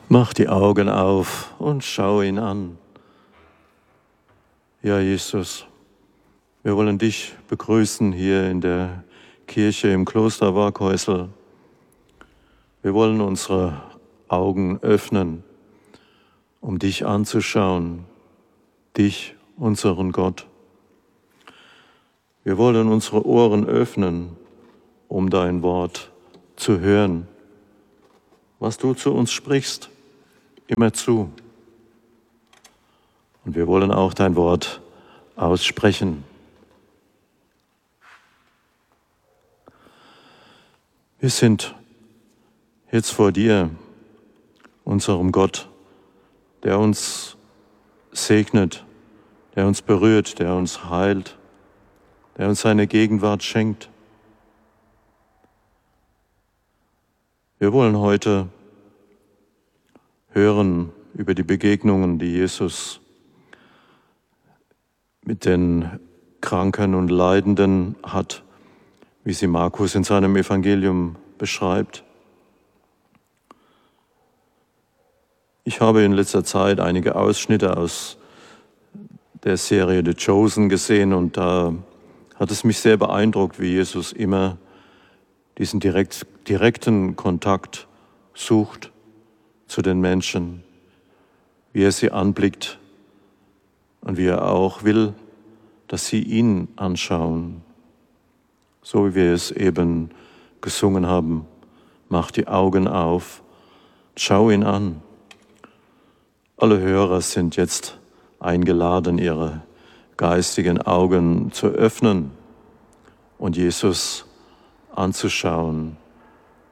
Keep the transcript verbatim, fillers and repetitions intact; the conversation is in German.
Mach die Augen auf und schau ihn an. Ja, Jesus, wir wollen dich begrüßen hier in der Kirche im Kloster Waaghäusel. Wir wollen unsere Augen öffnen, um dich anzuschauen, dich, unseren Gott. Wir wollen unsere Ohren öffnen, um dein Wort zu hören, was du zu uns sprichst, immer zu. Und wir wollen auch dein Wort aussprechen. Wir sind jetzt vor dir, unserem Gott, der uns segnet, der uns berührt, der uns heilt, der uns seine Gegenwart schenkt. Wir wollen heute hören über die Begegnungen, die Jesus mit den Kranken und Leidenden hat, wie sie Markus in seinem Evangelium beschreibt. Ich habe in letzter Zeit einige Ausschnitte aus der Serie The Chosen gesehen und da hat es mich sehr beeindruckt, wie Jesus immer diesen direkt, direkten Kontakt sucht zu den Menschen, wie er sie anblickt und wie er auch will, dass sie ihn anschauen. So wie wir es eben gesungen haben, mach die Augen auf, schau ihn an. Alle Hörer sind jetzt eingeladen, ihre geistigen Augen zu öffnen und Jesus anzuschauen.